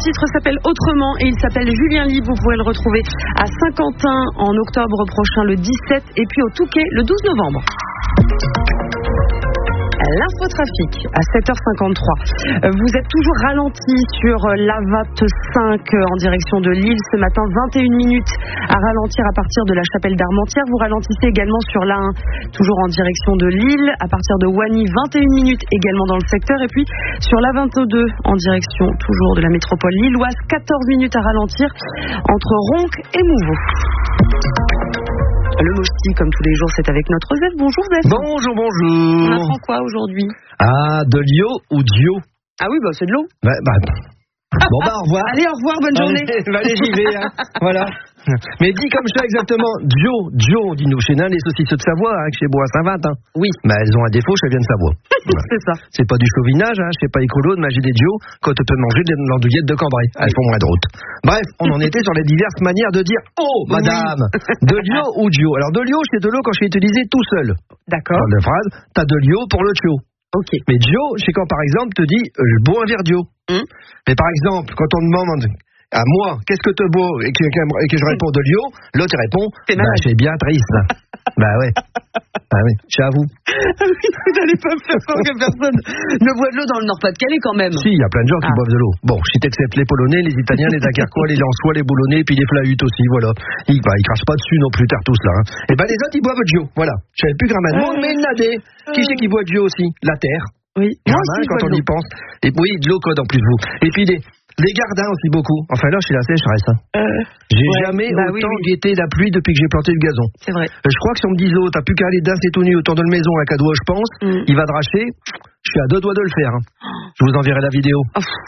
titre s'appelle Autrement et il s'appelle Julien Libre. Vous pouvez le retrouver à Saint-Quentin en octobre prochain, le 17, et puis au Touquet le 12 novembre. L'infotrafic à 7h53. Vous êtes toujours ralenti sur l'A25 en direction de Lille. Ce matin, 21 minutes à ralentir à partir de la Chapelle d'Armentières. Vous ralentissez également sur l'A1, toujours en direction de Lille. À partir de Wany, 21 minutes également dans le secteur. Et puis sur l'A22 en direction toujours de la métropole lilloise, 14 minutes à ralentir entre Ronc et Mouveau. Le Mosti, comme tous les jours, c'est avec notre Zef. Bonjour Zef. Bonjour. On apprend quoi aujourd'hui? Ah, de l'io ou Dio? Ah oui, c'est de l'eau. Bon, au revoir. Allez, au revoir, bonne journée. Allez, j'y vais. Voilà. Mais dis comme ça exactement. Dio, on dit nous chez les saucisses de Savoie, chez Bois Saint-Vint. Oui. Mais elles ont un défaut, elles viennent de Savoie. C'est ça. C'est pas du chauvinage, je sais pas écolo de manger des Dio quand on peut manger de l'andouillette de Cambrai. Elles font moins de route. Bref, on en était sur les diverses manières de dire oh, madame, de Lio ou Dio. Alors de Lio, c'est de l'eau quand je l'ai utilisé tout seul. D'accord. Dans la phrase, t'as de Lio pour le Tio. Ok. Mais Dio, c'est quand par exemple te dit je bois un verre Dio. Mais par exemple, quand on demande à moi qu'est-ce que te bois et que je réponds de Lio, l'autre répond c'est bien triste. Ouais. Ah oui, c'est à vous. Oui, vous n'allez pas me faire croire que personne ne boit de l'eau dans le Nord-Pas-de-Calais quand même. Si, il y a plein de gens qui boivent de l'eau. Bon, si t'acceptes les Polonais, les Italiens, les Dakarquois, les Lensois, les Boulonnais, puis les Flahutes aussi, voilà. Ils crachent pas dessus non plus, tard tous là. Et les autres, ils boivent Dio, voilà. Je savais plus grammaire. Mais il y en a des. Qui c'est qui boit Dio aussi? La terre. Oui. Gramin, quand on y pense. Et oui, de l'eau code en plus vous. Et puis les gardins aussi beaucoup. Enfin là, chez la sécheresse. J'ai jamais autant guetté la pluie depuis que j'ai planté le gazon. C'est vrai. Je crois que si on me dise t'as plus qu'à aller d'un c'est tout nu autour de la maison avec un doigt, je pense, il va dracher. Je suis à 2 doigts de le faire. Je vous enverrai la vidéo.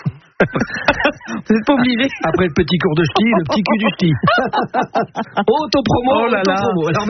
Vous n'êtes pas obligé. Après le petit cours de ski, le petit cul du ski. Auto-promo. Oh là là.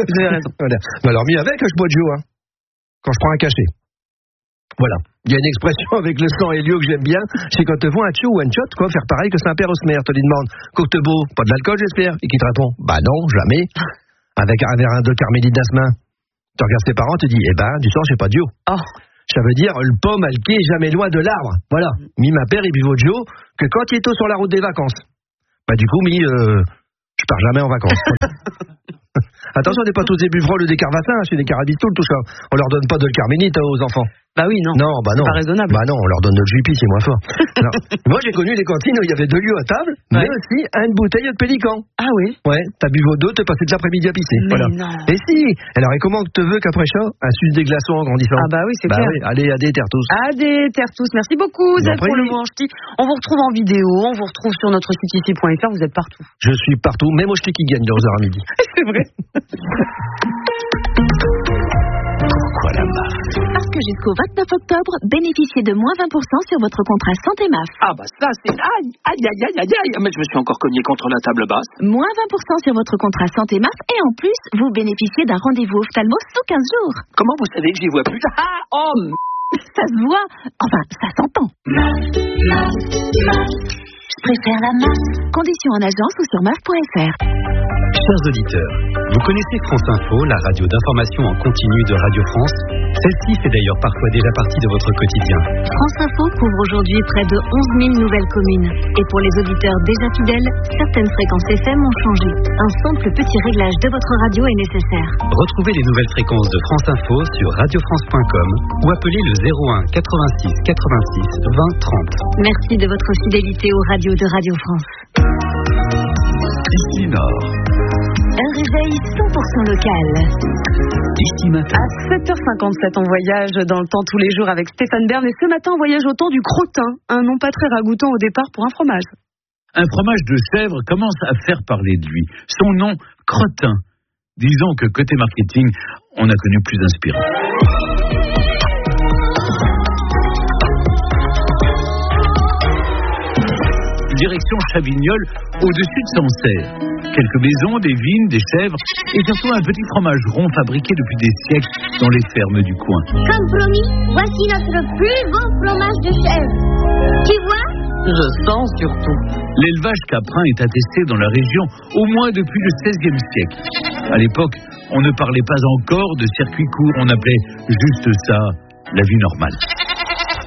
Alors mis avec, je bois de Dio, quand je prends un cachet. Voilà. Il y a une expression avec le sang et l'eau que j'aime bien, c'est quand te vois un tio ou un shot, faire pareil que Saint-Père Osmer. Te lui demande, Cocteau, pas de l'alcool, j'espère? Et qui te répond, non, jamais. Avec un verre de carmélite d'asmin. Tu regardes tes parents, tu dis, du soir, j'ai pas de Dio. Ça veut dire, le pomme alqué est jamais loin de l'arbre. Voilà. Ma père, il buvait au Dio que quand il est sur la route des vacances. Du coup, je pars jamais en vacances. Attention, on n'est pas tous des buvroles ou des carvassins, chez des carabitoules, tout ça. On leur donne pas de carménite aux enfants. Oui, non. Non. C'est pas raisonnable. Non, on leur donne de jus, c'est moins fort. Moi, j'ai connu les cantines où il y avait 2 lieux à table, mais aussi une bouteille de pélican. Ah oui? Ouais, t'as bu vos 2, t'es passé de l'après-midi à pisser. Mais voilà. Non. Et si. Alors, et comment te veux qu'après ça, un suce des glaçons en grandissant? Oui, c'est clair. Oui. Allez, à des terres tous. À des terres tous. Merci beaucoup, Zef, pour le mot ch'ti. On vous retrouve en vidéo, on vous retrouve sur notre site ici.fr, vous êtes partout. Je suis partout, même au ch'ti qui gagne de 11h à midi. C'est vrai. Pourquoi la MAF? Parce que jusqu'au 29 octobre, bénéficiez de moins 20% sur votre contrat santé MAF. Ça c'est... Aïe, mais je me suis encore cogné contre la table basse. Moins 20% sur votre contrat santé MAF et en plus, vous bénéficiez d'un rendez-vous ophtalmo sous 15 jours. Comment vous savez que j'y vois plus? Ça se voit. Enfin, ça s'entend. Je préfère la MAF. Conditions en agence ou sur MAF.fr. Chers auditeurs, vous connaissez France Info, la radio d'information en continu de Radio France? Celle-ci fait d'ailleurs parfois déjà partie de votre quotidien. France Info couvre aujourd'hui près de 11 000 nouvelles communes. Et pour les auditeurs déjà fidèles, certaines fréquences FM ont changé. Un simple petit réglage de votre radio est nécessaire. Retrouvez les nouvelles fréquences de France Info sur radiofrance.com ou appelez le 01 86 86 20 30. Merci de votre fidélité aux radios de Radio France. Ici Nord. Un réveil 100% local. Ici matin. À 7h57, on voyage dans le temps tous les jours avec Stéphane Bern. Et ce matin, on voyage au temps du crottin. Un nom pas très ragoûtant au départ pour un fromage. Un fromage de Sèvres commence à faire parler de lui. Son nom, crottin. Disons que côté marketing, on a connu plus inspirant. Direction Chavignol, au-dessus de Sancerre. Quelques maisons, des vignes, des chèvres et surtout un petit fromage rond fabriqué depuis des siècles dans les fermes du coin. Comme promis, voici notre plus beau fromage de chèvre. Tu vois? Je sens surtout. L'élevage caprin est attesté dans la région au moins depuis le XVIe siècle. À l'époque, on ne parlait pas encore de circuit court, on appelait juste ça la vie normale.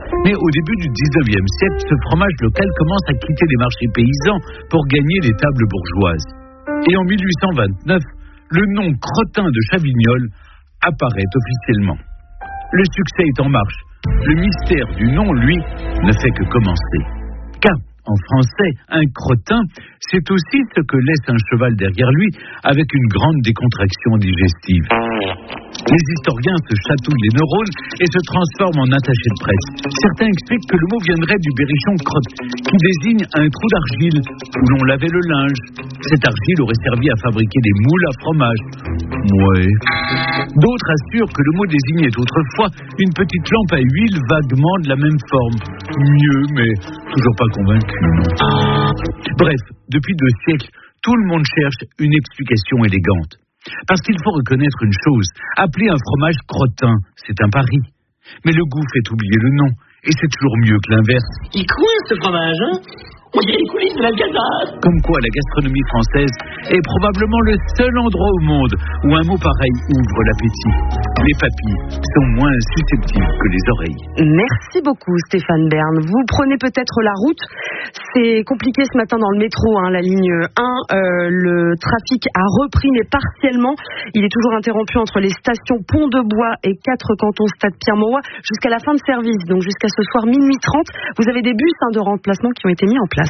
Mais au début du 19e siècle, ce fromage local commence à quitter les marchés paysans pour gagner les tables bourgeoises. Et en 1829, le nom crottin de Chavignol apparaît officiellement. Le succès est en marche. Le mystère du nom, lui, ne fait que commencer. Car, en français, un crottin, c'est aussi ce que laisse un cheval derrière lui avec une grande décontraction digestive. Les historiens se chatouillent les neurones et se transforment en attachés de presse. Certains expliquent que le mot viendrait du berrichon crotte, qui désigne un trou d'argile où l'on lavait le linge. Cette argile aurait servi à fabriquer des moules à fromage. Ouais. D'autres assurent que le mot désignait autrefois une petite lampe à huile vaguement de la même forme. Mieux, mais toujours pas convaincu. Bref, depuis 2 siècles, tout le monde cherche une explication élégante. Parce qu'il faut reconnaître une chose, appeler un fromage crottin, c'est un pari. Mais le goût fait oublier le nom, et c'est toujours mieux que l'inverse. Il coule ce fromage, hein? On dirait les coulisses de la gazade. Comme quoi la gastronomie française est probablement le seul endroit au monde où un mot pareil ouvre l'appétit. Les papilles sont moins susceptibles que les oreilles. Merci beaucoup Stéphane Bern. Vous prenez peut-être la route. C'est compliqué ce matin dans le métro, la ligne 1. Le trafic a repris mais partiellement. Il est toujours interrompu entre les stations Pont-de-Bois et 4 cantons Stade Pierre-Mauroy jusqu'à la fin de service, donc jusqu'à ce soir minuit 30. Vous avez des bus de remplacement qui ont été mis en place.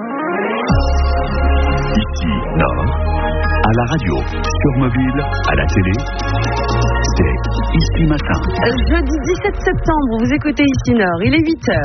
Ici, Nord, à la radio, sur mobile, à la télé, c'est Ici Matin. Jeudi 17 septembre, vous écoutez Ici Nord, il est 8h.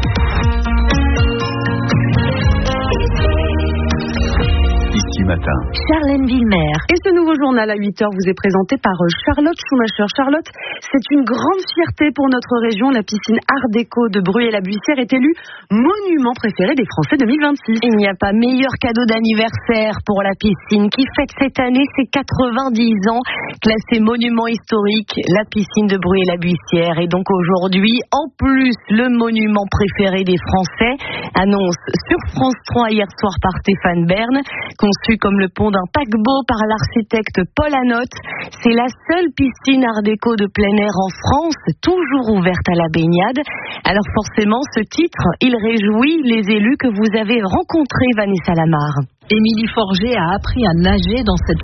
Ici Matin. Charlène Villemer. Et ce nouveau journal à 8h vous est présenté par Charlotte Schumacher. Charlotte, c'est une grande fierté pour notre région. La piscine Art Déco de Bruyères-la-Buissière est élue monument préféré des Français 2026. Il n'y a pas meilleur cadeau d'anniversaire pour la piscine qui fête cette année ses 90 ans. Classée monument historique, la piscine de Bruyères-la-Buissière est donc aujourd'hui en plus le monument préféré des Français. Annonce sur France 3 hier soir par Stéphane Bern. Conçue comme le pont d'un paquebot par l'architecte Paul Anotte, c'est la seule piscine art déco de plein air en France, toujours ouverte à la baignade. Alors forcément, ce titre, il réjouit les élus que vous avez rencontrés, Vanessa Lamar. Émilie Forget a appris à nager dans cette